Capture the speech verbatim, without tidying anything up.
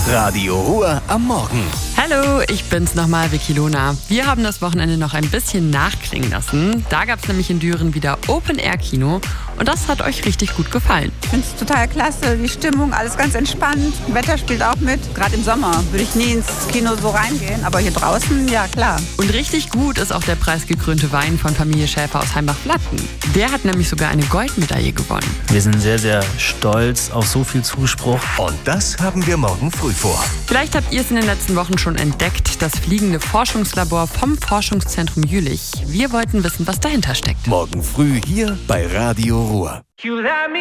Radio Ruhr am Morgen. Hallo, ich bin's nochmal, Vicky Lona. Wir haben das Wochenende noch ein bisschen nachklingen lassen. Da gab's nämlich in Düren wieder Open-Air-Kino und das hat euch richtig gut gefallen. Ich finde es total klasse, die Stimmung, alles ganz entspannt. Wetter spielt auch mit. Gerade im Sommer würde ich nie ins Kino so reingehen, aber hier draußen, ja klar. Und richtig gut ist auch der preisgekrönte Wein von Familie Schäfer aus Heimbach-Flatten. Der hat nämlich sogar eine Goldmedaille gewonnen. Wir sind sehr, sehr stolz auf so viel Zuspruch. Und das haben wir morgen früh vor. Vielleicht habt ihr es in den letzten Wochen schon entdeckt, das fliegende Forschungslabor vom Forschungszentrum Jülich. Wir wollten wissen, was dahinter steckt. Morgen früh hier bei Radio Ruhr.